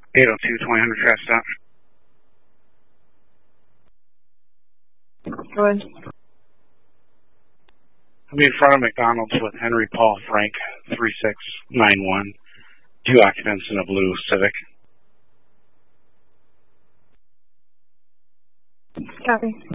802 2000 traffic stop. Go ahead. I'll be in front of McDonald's with Henry Paul Frank 3691. 2 occupants in a blue Civic. Copy.